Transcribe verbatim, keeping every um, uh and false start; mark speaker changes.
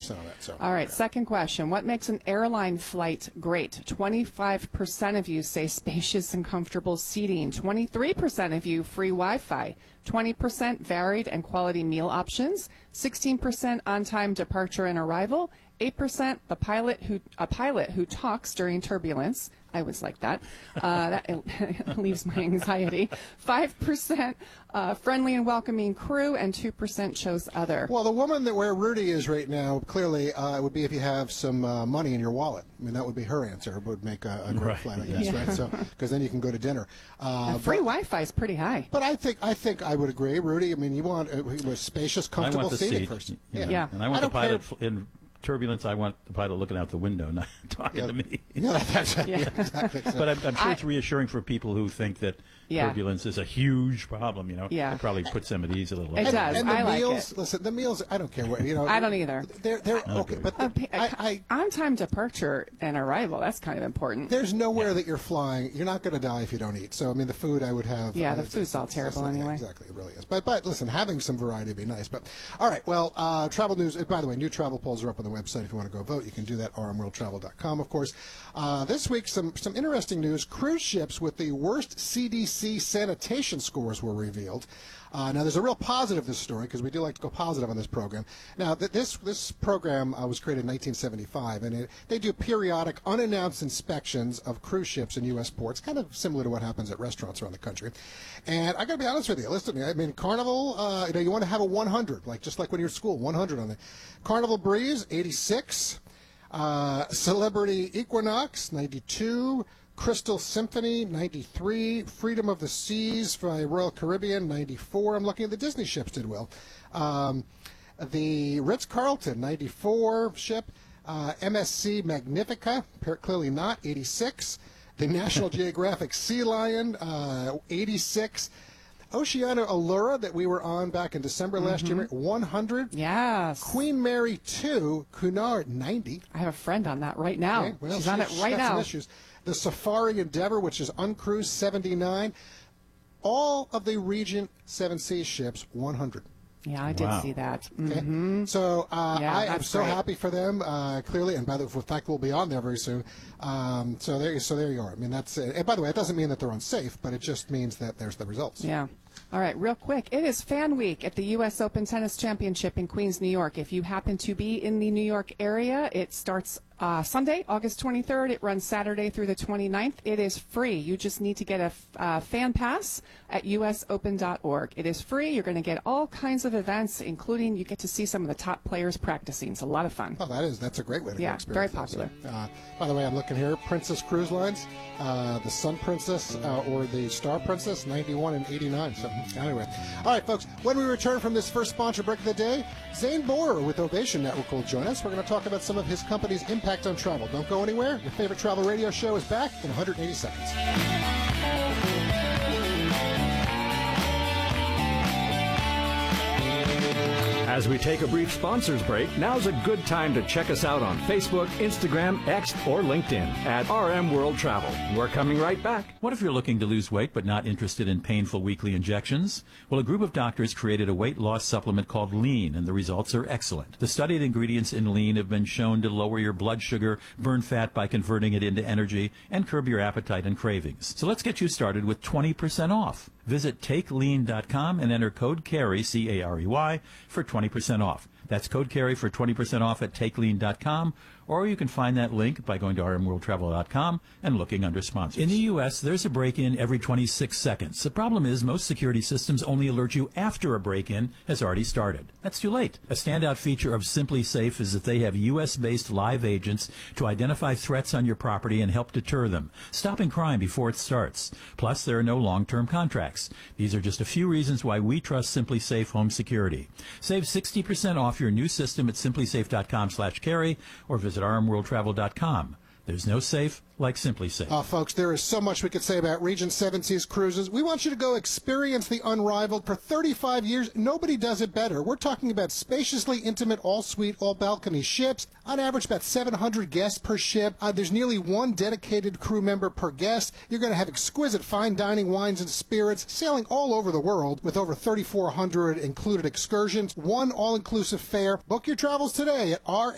Speaker 1: percent on that. So.
Speaker 2: All right, second question. What makes an airline flight great? twenty-five percent of you say spacious and comfortable seating. twenty-three percent of you free Wi-Fi. twenty percent varied and quality meal options. sixteen percent on-time departure and arrival. eight percent the pilot who a pilot who talks during turbulence. I always like that. Uh, that it leaves my anxiety. five percent uh, friendly and welcoming crew, and two percent chose other.
Speaker 1: Well, the woman that where Rudy is right now, clearly, uh, it would be if you have some uh, money in your wallet. I mean, that would be her answer. It would make a, a great
Speaker 3: Right.
Speaker 1: flight, I guess,
Speaker 2: Yeah.
Speaker 1: right? So, because then you can go to dinner. Uh,
Speaker 2: free
Speaker 1: but,
Speaker 2: Wi-Fi is pretty high.
Speaker 1: but I think I think I would agree, Rudy. I mean, you want uh, a spacious,
Speaker 3: I
Speaker 1: comfortable
Speaker 3: want the
Speaker 1: seating
Speaker 3: seat.
Speaker 1: first.
Speaker 3: Yeah.
Speaker 2: Yeah.
Speaker 3: And I want
Speaker 1: I
Speaker 3: the
Speaker 1: don't care.
Speaker 3: pilot fl- in turbulence. I want the pilot looking out the window, not talking
Speaker 1: Yeah.
Speaker 3: to me.
Speaker 1: Yeah, that's
Speaker 2: Yeah.
Speaker 1: yeah, exactly. So-
Speaker 3: But I'm, I'm sure
Speaker 2: I-
Speaker 3: it's reassuring for people who think that
Speaker 2: Yeah.
Speaker 3: turbulence is a huge problem. You know,
Speaker 2: Yeah.
Speaker 3: it probably puts them at ease a little.
Speaker 2: It
Speaker 3: bit.
Speaker 2: does.
Speaker 1: And the
Speaker 2: I like
Speaker 1: meals,
Speaker 2: it.
Speaker 1: listen, the meals, I don't care what, you know.
Speaker 2: I don't either.
Speaker 1: They're, they're okay,
Speaker 3: Okay.
Speaker 1: but
Speaker 2: Uh,
Speaker 1: the,
Speaker 2: pa-
Speaker 1: I, I,
Speaker 2: on-time departure and arrival, that's kind of important.
Speaker 1: there's nowhere that you're flying. You're not going to die if you don't eat. So, I mean, the food I would have.
Speaker 2: Yeah,
Speaker 1: uh,
Speaker 2: the
Speaker 1: it's-
Speaker 2: food's all
Speaker 1: it's-
Speaker 2: terrible
Speaker 1: it's-
Speaker 2: anyway.
Speaker 1: Exactly, it really is. But, but listen, having some variety would be nice. But, all right, well, uh, travel news, uh, by the way, new travel polls are up on the website if you want to go vote. You can do that, r m world travel dot com, of course. Uh, this week, some, some interesting news. Cruise ships with the worst C D C sanitation scores were revealed. Uh, now, there's a real positive to this story because we do like to go positive on this program. Now, th- this this program uh, was created in nineteen seventy-five, and it, they do periodic, unannounced inspections of cruise ships in U S ports, kind of similar to what happens at restaurants around the country. And I got to be honest with you. Listen, I mean, Carnival, uh, you know, you want to have a one hundred, like just like when you're at school, one hundred on it. Carnival Breeze, eighty-six. Uh, Celebrity Equinox, ninety-two. Crystal Symphony, ninety-three. Freedom of the Seas by Royal Caribbean, ninety-four. I'm looking at the Disney ships did well. Um, the Ritz-Carlton, ninety-four ship. Uh, M S C Magnifica, clearly not, eighty-six. The National Geographic Sea Lion, uh, eighty-six. Oceania Allura that we were on back in December last year, one hundred.
Speaker 2: Yes.
Speaker 1: Queen Mary two, Cunard, ninety.
Speaker 2: I have a friend on that right now.
Speaker 1: Okay, well,
Speaker 2: She's on
Speaker 1: she-
Speaker 2: it
Speaker 1: she's
Speaker 2: right
Speaker 1: got some
Speaker 2: now.
Speaker 1: issues. The Safari Endeavor, which is uncruised, seventy-nine. All of the Regent Seven Seas ships, one hundred.
Speaker 2: Yeah, I did
Speaker 3: Wow.
Speaker 2: see that.
Speaker 1: Okay?
Speaker 2: hmm
Speaker 1: So uh,
Speaker 2: Yeah,
Speaker 1: I am
Speaker 2: that's
Speaker 1: so
Speaker 2: great.
Speaker 1: happy for them, uh, clearly, and by the in fact, we'll be on there very soon. Um, so there, so there you are. I mean, that's. Uh, and by the way, it doesn't mean that they're unsafe, but it just means that there's the results.
Speaker 2: Yeah. All right, real quick. It is Fan Week at the U S Open Tennis Championship in Queens, New York. If you happen to be in the New York area, it starts uh, Sunday, August twenty-third. It runs Saturday through the twenty-ninth. It is free. You just need to get a f- uh, fan pass at u s open dot org. It is free. You're going to get all kinds of events, including you get to see some of the top players practicing. It's a lot of fun.
Speaker 1: Oh, that is that's a great way to
Speaker 2: Yeah,
Speaker 1: go experience
Speaker 2: very
Speaker 1: that.
Speaker 2: popular.
Speaker 1: So, uh, by the way, I'm looking here. Princess Cruise Lines, uh, the Sun Princess uh, or the Star Princess, ninety-one and eighty-nine. So anyway, all right, folks. When we return from this first sponsor break of the day, Zane Borer with Ovation Network will join us. We're going to talk about some of his company's impact on travel. Don't go anywhere. Your favorite travel radio show is back in one hundred eighty seconds.
Speaker 4: As we take a brief sponsors break, now's a good time to check us out on Facebook, Instagram, X, or LinkedIn at R M World Travel. We're coming right back.
Speaker 3: What if you're looking to lose weight but not interested in painful weekly injections? Well, a group of doctors created a weight loss supplement called Lean, and the results are excellent. The studied ingredients in Lean have been shown to lower your blood sugar, burn fat by converting it into energy, and curb your appetite and cravings. So let's get you started with twenty percent off. Visit take lean dot com and enter code CAREY, C A R E Y, for twenty percent off. That's code CAREY for twenty percent off at take lean dot com, or you can find that link by going to r m world travel dot com and looking under sponsors. In the U S, there's a break-in every twenty-six seconds. The problem is most security systems only alert you after a break-in has already started. That's too late. A standout feature of Simply Safe is that they have U S-based live agents to identify threats on your property and help deter them, stopping crime before it starts. Plus, there are no long-term contracts. These are just a few reasons why we trust Simply Safe Home Security. Save sixty percent off your new system at simply safe dot com slash carry or visit r m world travel dot com. There's no safe like Simply Safe.
Speaker 1: Oh, folks, there is so much we could say about Regent Seven Seas Cruises. We want you to go experience the unrivaled. For thirty-five years, nobody does it better. We're talking about spaciously intimate, all-suite, all-balcony ships. On average, about seven hundred guests per ship. Uh, there's nearly one dedicated crew member per guest. You're going to have exquisite fine dining wines and spirits, sailing all over the world with over thirty-four hundred included excursions, one all-inclusive fare. Book your travels today at r